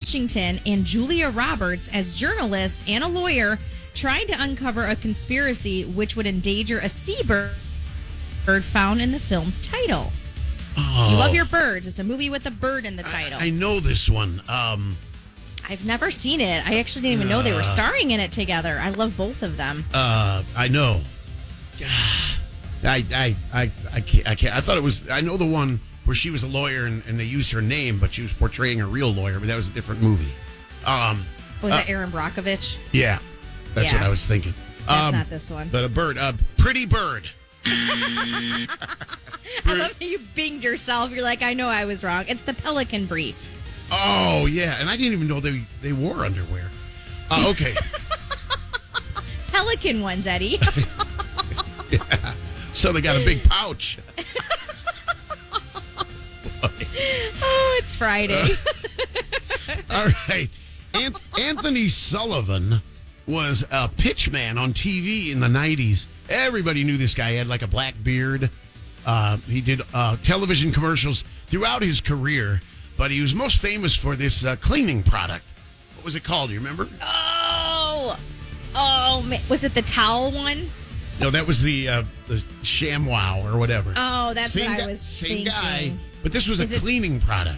Washington and Julia Roberts as journalist and a lawyer trying to uncover a conspiracy which would endanger a seabird found in the film's title. Oh, You love your birds. It's a movie with a bird in the title. I know this one. I've never seen it. I actually didn't even know they were starring in it together. I love both of them. I know. I can't. I thought it was. I know the one where she was a lawyer and they used her name, but she was portraying a real lawyer. But that was a different movie. Was that Aaron Brockovich? Yeah, that's what I was thinking. That's not this one. But a bird, a pretty bird. I love that you binged yourself. You're like, I know I was wrong. It's the Pelican Brief. Oh yeah, and I didn't even know they wore underwear. Okay. Pelican ones, Eddie. Yeah. So they got a big pouch. Oh, it's Friday. All right. Anthony Sullivan was a pitchman on TV in the 90s. Everybody knew this guy. He had like a black beard. He did television commercials throughout his career, but he was most famous for this cleaning product. What was it called? Do you remember? Oh, man. Was it the towel one? No, that was the ShamWow or whatever. Oh, that's same what I guy, was same thinking. guy, but this was a cleaning product.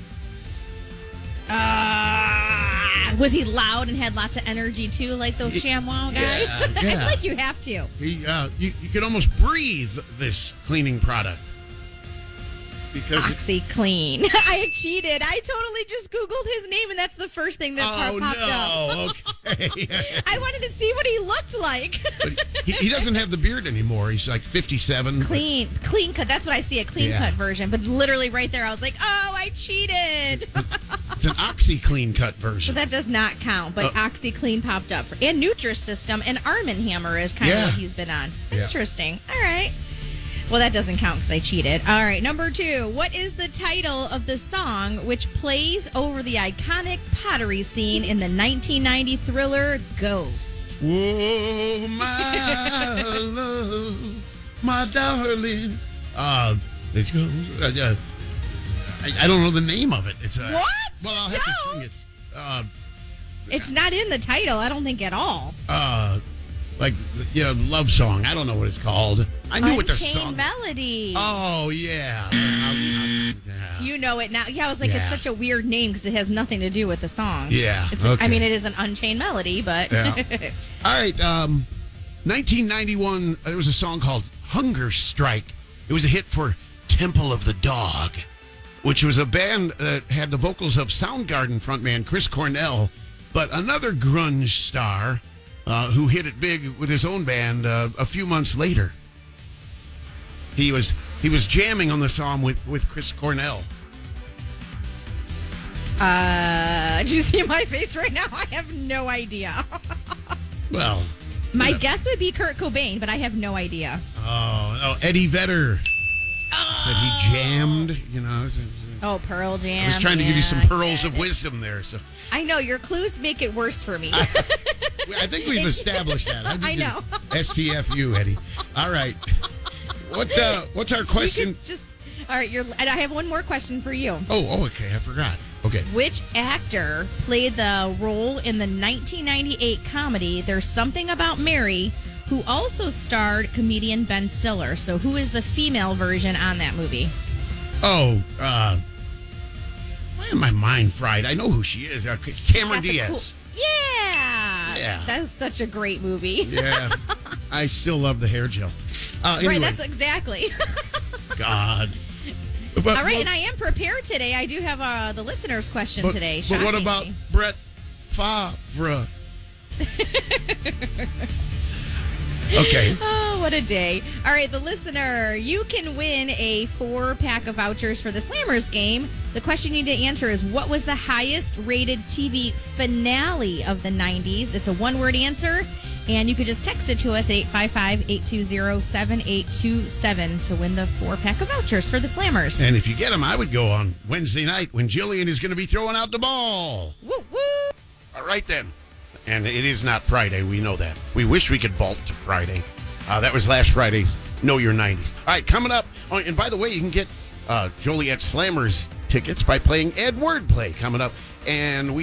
Was he loud and had lots of energy too, like those ShamWow guys? Yeah. I feel like you have to. You could almost breathe this cleaning product. Because OxyClean. I cheated. I totally just Googled his name, and that's the first thing that popped up. Oh, no. Okay. I wanted to see what he looked like. But he doesn't have the beard anymore. He's like 57. Clean cut. That's what I see, a clean cut version. But literally right there, I was like, oh, I cheated. It's an OxyClean cut version. So that does not count, but OxyClean popped up. And Nutrisystem and Arm & Hammer is kind of what he's been on. Interesting. All right. Well, that doesn't count because I cheated. All right, number 2. What is the title of the song which plays over the iconic pottery scene in the 1990 thriller Ghost? Whoa, my love, my darling. It goes. I don't know the name of it. It's what? Well, I'll have to sing it. It's not in the title, I don't think at all. Love song. I don't know what it's called. I knew what the song. Unchained Melody. Oh yeah. You know it now. Yeah, I was like, it's such a weird name because it has nothing to do with the song. Yeah. I mean, it is an Unchained Melody, but. Yeah. All right. 1991. There was a song called "Hunger Strike." It was a hit for Temple of the Dog, which was a band that had the vocals of Soundgarden frontman Chris Cornell, but another grunge star. Who hit it big with his own band a few months later. He was jamming on the song with Chris Cornell. Do you see my face right now? I have no idea. Well, my guess would be Kurt Cobain, but I have no idea. Oh, Eddie Vedder said he jammed. Oh, Pearl Jam. I was trying to give you some pearls of wisdom there. So I know your clues make it worse for me. I think we've established that. I know. STFU, Eddie. All right. What's our question? All right. And I have one more question for you. Oh, okay. I forgot. Okay. Which actor played the role in the 1998 comedy There's Something About Mary, who also starred comedian Ben Stiller? So who is the female version on that movie? Oh, why am my mind fried? I know who she is. Cameron Diaz. Yeah. That's such a great movie. Yeah. I still love the hair gel. Anyway. Right, that's exactly. God. All right, and I am prepared today. I do have the listener's question today. But what about Brett Favre? Okay. Oh, what a day. All right, the listener, you can win a 4-pack of vouchers for the Slammers game. The question you need to answer is, what was the highest rated TV finale of the 90s? It's a one-word answer, and you could just text it to us at 855-820-7827 to win the 4-pack of vouchers for the Slammers. And if you get them, I would go on Wednesday night when Jillian is going to be throwing out the ball. Woo, woo. All right, then. And it is not Friday. We know that. We wish we could vault to Friday. That was last Friday's Know Your 90s. All right, coming up. Oh, and by the way, you can get Joliet Slammers tickets by playing Ed Wordplay coming up. And we